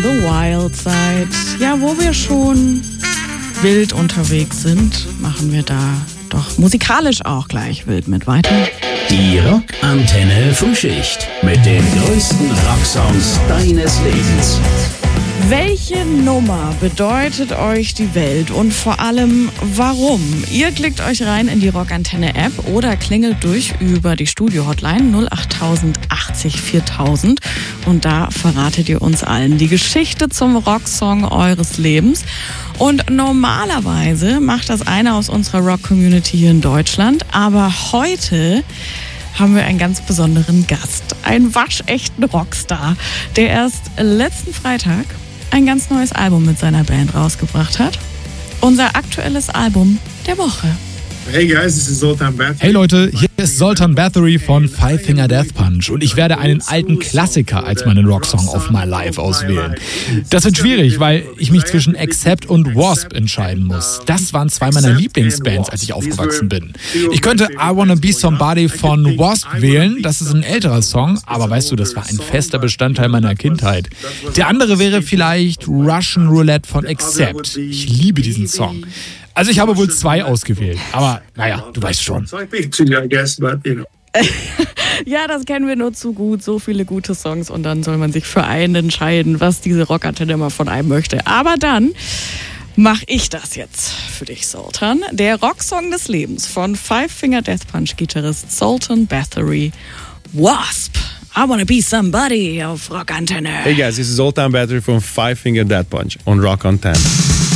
on the Wild Side. Ja, wo wir schon wild unterwegs sind, machen wir da doch musikalisch auch gleich wild mit weiter. Die Rockantenne Frühschicht mit den größten Rocksongs deines Lebens. Welche Nummer bedeutet euch die Welt und vor allem warum? Ihr klickt euch rein in die Rockantenne-App oder klingelt durch über die Studio-Hotline 08000 80 4000 und da verratet ihr uns allen die Geschichte zum Rocksong eures Lebens. Und normalerweise macht das einer aus unserer Rock-Community hier in Deutschland, aber heute haben wir einen ganz besonderen Gast, einen waschechten Rockstar, der erst letzten Freitag ein ganz neues Album mit seiner Band rausgebracht hat. Unser aktuelles Album der Woche. Hey guys, this is Zoltan Bathory. Hey Leute, hier ist Zoltan Bathory von Five Finger Death Punch und ich werde einen alten Klassiker als meinen Rocksong of my life auswählen. Das wird schwierig, weil ich mich zwischen Accept und Wasp entscheiden muss. Das waren zwei meiner Lieblingsbands, als ich aufgewachsen bin. Ich könnte I Wanna Be Somebody von Wasp wählen, das ist ein älterer Song, aber weißt du, das war ein fester Bestandteil meiner Kindheit. Der andere wäre vielleicht Russian Roulette von Accept. Ich liebe diesen Song. Also ich habe wohl zwei ausgewählt, aber naja, du weißt schon. Ja, das kennen wir nur zu gut, so viele gute Songs und dann soll man sich für einen entscheiden, was diese Rockantenne immer von einem möchte. Aber dann mache ich das jetzt für dich, Zoltan. Der Rocksong des Lebens von Five Finger Death Punch Gitarrist Zoltan Bathory, Wasp. I Wanna Be Somebody auf Rockantenne. Hey guys, this is Zoltan Bathory from Five Finger Death Punch on Rockantenne.